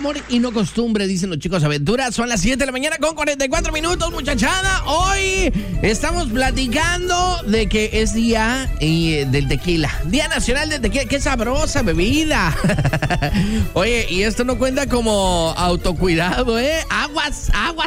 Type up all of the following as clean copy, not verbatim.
amor y no costumbre, dicen los chicos Aventura. Son las 7 de la mañana con 44 minutos, muchachada. Hoy estamos platicando de que es día del tequila. Día Nacional del Tequila. ¡Qué sabrosa bebida! Oye, y esto no cuenta como autocuidado, ¿eh? ¡Aguas!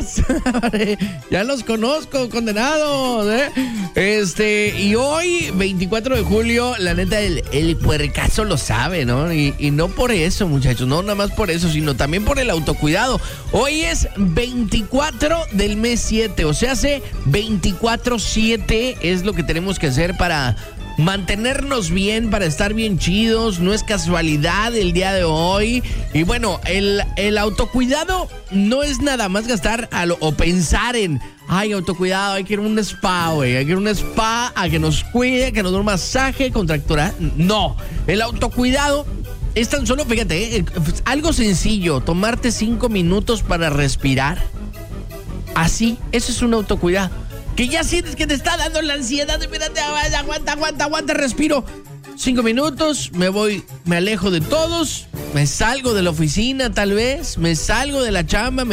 Ya los conozco, condenados, ¿eh? Y hoy, 24 de julio, la neta, el puercazo lo sabe, ¿no? Y no por eso, muchachos, no nada más por eso, sino también por el autocuidado. Hoy es 24 del mes 7, o sea, hace 24/7 es lo que tenemos que hacer para mantenernos bien, para estar bien chidos. No es casualidad el día de hoy. Y bueno, el autocuidado no es nada más gastar o pensar en autocuidado, hay que ir a un spa, güey. Hay que ir a un spa a que nos cuide, que nos dé un masaje, contractura. No, el autocuidado es tan solo, fíjate, algo sencillo, tomarte 5 minutos para respirar. Así, eso es un autocuidado. Que ya sientes que te está dando la ansiedad, espérate, aguanta, respiro. 5 minutos, me alejo de todos, me salgo de la oficina tal vez, me salgo de la chamba,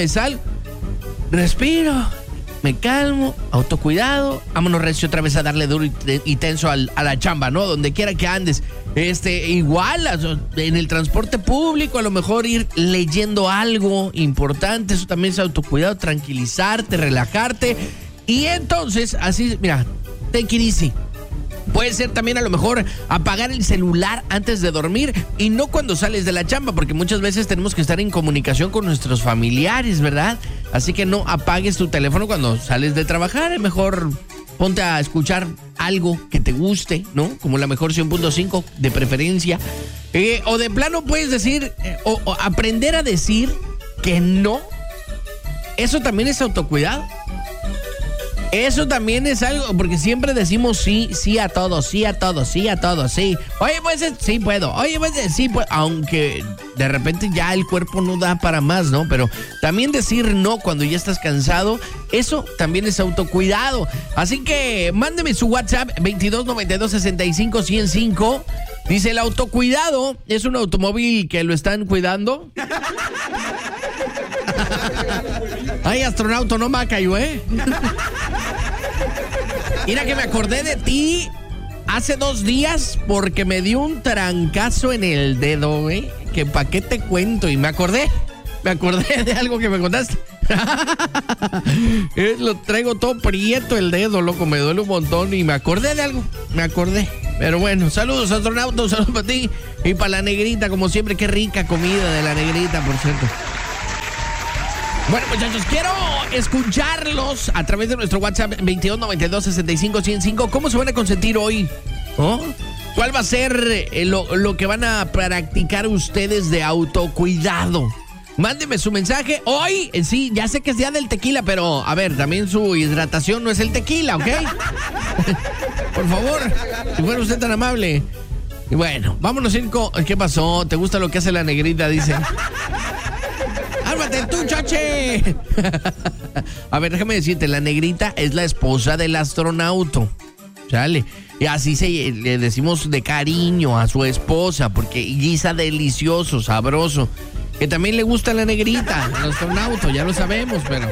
respiro, me calmo, autocuidado, vámonos recio otra vez a darle duro y tenso a la chamba, ¿no? Donde quiera que andes. Igual en el transporte público, a lo mejor ir leyendo algo importante, eso también es autocuidado, tranquilizarte, relajarte. Y entonces, así, mira, take it easy. Puede ser también a lo mejor apagar el celular antes de dormir y no cuando sales de la chamba, porque muchas veces tenemos que estar en comunicación con nuestros familiares, ¿verdad? Así que no apagues tu teléfono cuando sales de trabajar, mejor ponte a escuchar algo que te guste, ¿no? Como la mejor 100.5 de preferencia. O de plano puedes decir, o aprender a decir que no. Eso también es autocuidado. Eso también es algo, porque siempre decimos sí a todo, sí. Oye, pues sí puedo, sí puedo, aunque de repente ya el cuerpo no da para más, ¿no? Pero también decir no cuando ya estás cansado, eso también es autocuidado. Así que mándeme su WhatsApp, 2292-65-105. Dice, el autocuidado es un automóvil que lo están cuidando. Ay, astronauta, no macayo, Mira que me acordé de ti hace 2 días porque me dio un trancazo en el dedo, que pa' qué te cuento. Y me acordé de algo que me contaste. Lo traigo todo prieto el dedo, loco, me duele un montón y me acordé de algo, Pero bueno, saludos, astronauta, un saludo para ti y para la negrita, como siempre, qué rica comida de la negrita, por cierto. Bueno, muchachos, quiero escucharlos a través de nuestro WhatsApp 2292-65-105. ¿Cómo se van a consentir hoy? ¿Cuál va a ser lo que van a practicar ustedes de autocuidado? Mándenme su mensaje. Hoy, sí, ya sé que es día del tequila, pero, a ver, también su hidratación no es el tequila, ¿ok? Por favor, si fuera usted tan amable. Y bueno, vámonos a ir con... ¿Qué pasó? ¿Te gusta lo que hace la negrita? Dice... ¡Ármate tú, choche! A ver, déjame decirte, la negrita es la esposa del astronauta. Chale. Y así le decimos de cariño a su esposa, porque guisa delicioso, sabroso. Que también le gusta la negrita, el astronauta, ya lo sabemos, pero...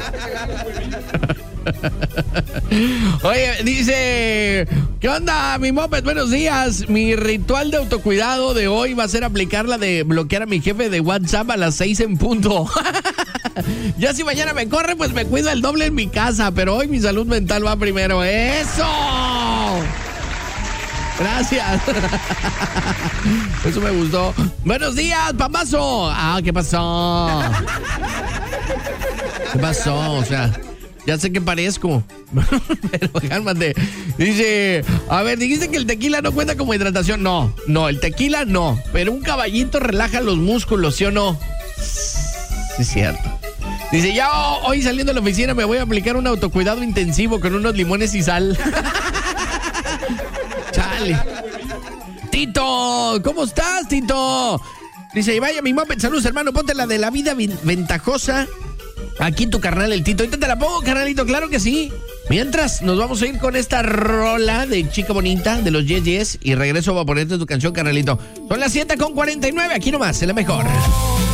Oye, dice, ¿qué onda, mi moped? Buenos días. Mi ritual de autocuidado de hoy va a ser aplicar la de bloquear a mi jefe de WhatsApp a las 6 en punto. Ya si mañana me corre, pues me cuido el doble en mi casa, pero hoy mi salud mental va primero. ¡Eso! Gracias. Eso me gustó. Buenos días, pambazo. ¿Qué pasó? ¿Qué pasó? O sea... Ya sé que parezco, pero cálmate. Dice, a ver, dijiste que el tequila no cuenta como hidratación. No, el tequila no, pero un caballito relaja los músculos, ¿sí o no? Sí, es cierto. Dice, ya hoy saliendo de la oficina me voy a aplicar un autocuidado intensivo con unos limones y sal. Chale. Tito, ¿cómo estás, Tito? Dice, y vaya mi moped, saludos, hermano, ponte la de la vida ventajosa. Aquí tu carnal, el Tito. Ahorita te la pongo, carnalito, claro que sí. Mientras, nos vamos a ir con esta rola de Chica Bonita, de los Yes Yes. Y regreso a ponerte tu canción, carnalito. Son las 7:49, aquí nomás, en la mejor.